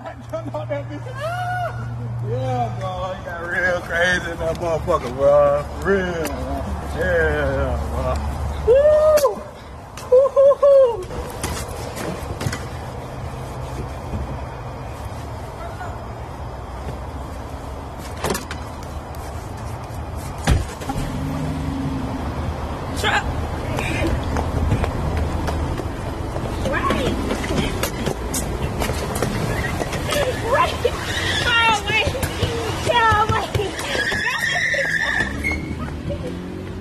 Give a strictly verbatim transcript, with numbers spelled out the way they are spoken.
I jumped on that bitch. Ah! Yeah, bro. It got real crazy in that motherfucker, bro. Real, bro. Yeah, bro. Woo! Woo-hoo-hoo! Trap!